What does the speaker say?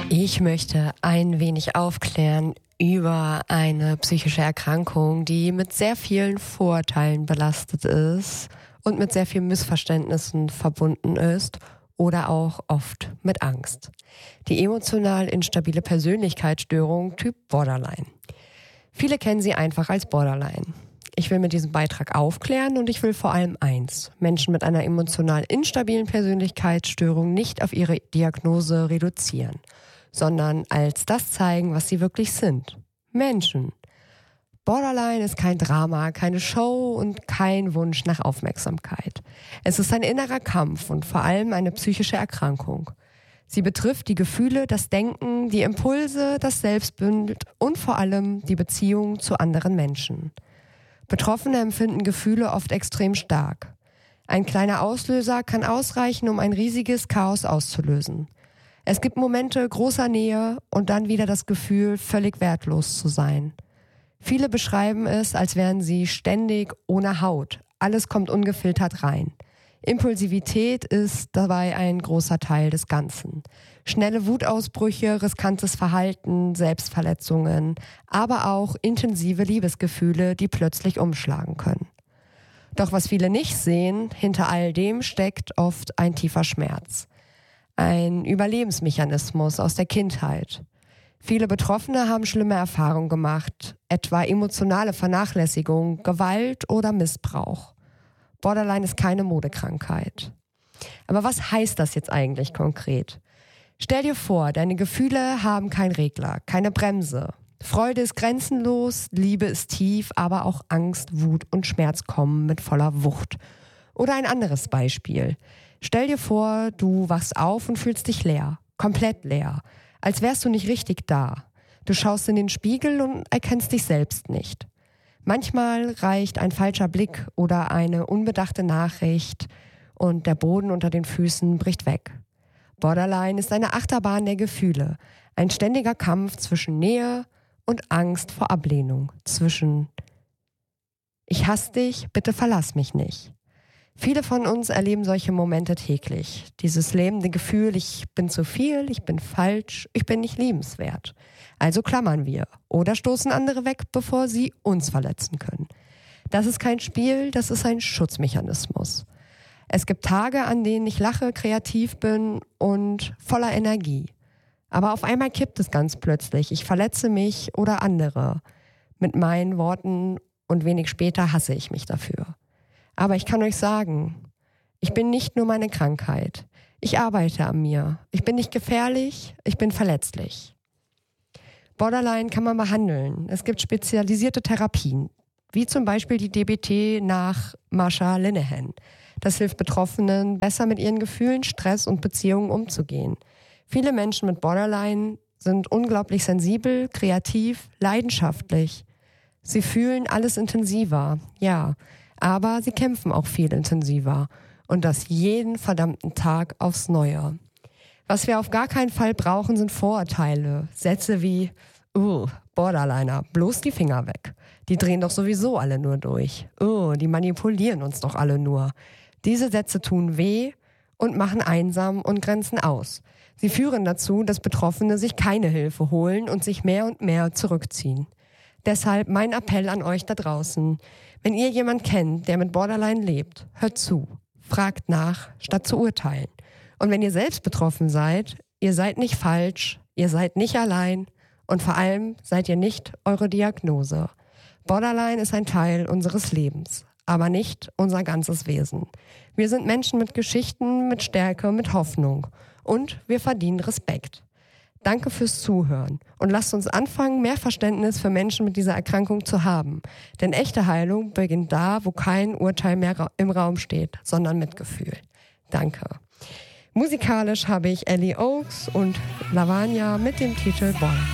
Ich möchte ein wenig aufklären über eine psychische Erkrankung, die mit sehr vielen Vorurteilen belastet ist und mit sehr vielen Missverständnissen verbunden ist oder auch oft mit Angst. Die emotional instabile Persönlichkeitsstörung Typ Borderline. Viele kennen sie einfach als Borderline. Ich will mit diesem Beitrag aufklären und ich will vor allem eins: Menschen mit einer emotional instabilen Persönlichkeitsstörung nicht auf ihre Diagnose reduzieren, sondern als das zeigen, was sie wirklich sind. Menschen. Borderline ist kein Drama, keine Show und kein Wunsch nach Aufmerksamkeit. Es ist ein innerer Kampf und vor allem eine psychische Erkrankung. Sie betrifft die Gefühle, das Denken, die Impulse, das Selbstbild und vor allem die Beziehung zu anderen Menschen. Betroffene empfinden Gefühle oft extrem stark. Ein kleiner Auslöser kann ausreichen, um ein riesiges Chaos auszulösen. Es gibt Momente großer Nähe und dann wieder das Gefühl, völlig wertlos zu sein. Viele beschreiben es, als wären sie ständig ohne Haut. Alles kommt ungefiltert rein. Impulsivität ist dabei ein großer Teil des Ganzen. Schnelle Wutausbrüche, riskantes Verhalten, Selbstverletzungen, aber auch intensive Liebesgefühle, die plötzlich umschlagen können. Doch was viele nicht sehen, hinter all dem steckt oft ein tiefer Schmerz. Ein Überlebensmechanismus aus der Kindheit. Viele Betroffene haben schlimme Erfahrungen gemacht, etwa emotionale Vernachlässigung, Gewalt oder Missbrauch. Borderline ist keine Modekrankheit. Aber was heißt das jetzt eigentlich konkret? Stell dir vor, deine Gefühle haben keinen Regler, keine Bremse. Freude ist grenzenlos, Liebe ist tief, aber auch Angst, Wut und Schmerz kommen mit voller Wucht. Oder ein anderes Beispiel. Stell dir vor, du wachst auf und fühlst dich leer, komplett leer, als wärst du nicht richtig da. Du schaust in den Spiegel und erkennst dich selbst nicht. Manchmal reicht ein falscher Blick oder eine unbedachte Nachricht und der Boden unter den Füßen bricht weg. Borderline ist eine Achterbahn der Gefühle, ein ständiger Kampf zwischen Nähe und Angst vor Ablehnung, zwischen ich hasse dich, bitte verlass mich nicht. Viele von uns erleben solche Momente täglich. Dieses lähmende Gefühl, ich bin zu viel, ich bin falsch, ich bin nicht liebenswert. Also klammern wir oder stoßen andere weg, bevor sie uns verletzen können. Das ist kein Spiel, das ist ein Schutzmechanismus. Es gibt Tage, an denen ich lache, kreativ bin und voller Energie. Aber auf einmal kippt es ganz plötzlich. Ich verletze mich oder andere mit meinen Worten und wenig später hasse ich mich dafür. Aber ich kann euch sagen, ich bin nicht nur meine Krankheit. Ich arbeite an mir. Ich bin nicht gefährlich, ich bin verletzlich. Borderline kann man behandeln. Es gibt spezialisierte Therapien, wie zum Beispiel die DBT nach Marsha Linehan. Das hilft Betroffenen, besser mit ihren Gefühlen, Stress und Beziehungen umzugehen. Viele Menschen mit Borderline sind unglaublich sensibel, kreativ, leidenschaftlich. Sie fühlen alles intensiver, ja, aber sie kämpfen auch viel intensiver. Und das jeden verdammten Tag aufs Neue. Was wir auf gar keinen Fall brauchen, sind Vorurteile. Sätze wie, Borderliner, bloß die Finger weg. Die drehen doch sowieso alle nur durch. Die manipulieren uns doch alle nur. Diese Sätze tun weh und machen einsam und grenzen aus. Sie führen dazu, dass Betroffene sich keine Hilfe holen und sich mehr und mehr zurückziehen. Deshalb mein Appell an euch da draußen. Wenn ihr jemanden kennt, der mit Borderline lebt, hört zu. Fragt nach, statt zu urteilen. Und wenn ihr selbst betroffen seid, ihr seid nicht falsch, ihr seid nicht allein und vor allem seid ihr nicht eure Diagnose. Borderline ist ein Teil unseres Lebens, aber nicht unser ganzes Wesen. Wir sind Menschen mit Geschichten, mit Stärke, mit Hoffnung und wir verdienen Respekt. Danke fürs Zuhören und lasst uns anfangen, mehr Verständnis für Menschen mit dieser Erkrankung zu haben. Denn echte Heilung beginnt da, wo kein Urteil mehr im Raum steht, sondern Mitgefühl. Danke. Musikalisch habe ich Ellie Oaks und Lavanya mit dem Titel Borderline.